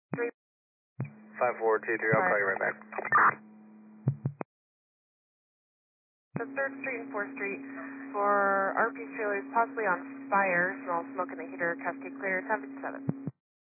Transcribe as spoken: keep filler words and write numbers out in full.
Three. five four two three, I'll call you right back. The third Street and fourth Street for R P trailers possibly on fire, small smoke in the heater, cascade clear, seven seven.